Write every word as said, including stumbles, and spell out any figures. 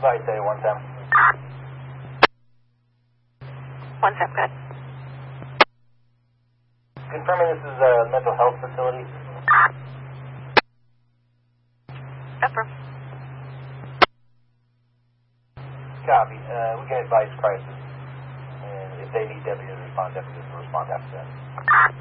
Sorry, say one time. One time, good. Confirming this is a mental health facility. Affirm. Copy. Uh, we can advise crisis. And if they need deputies to respond, deputies will respond after that.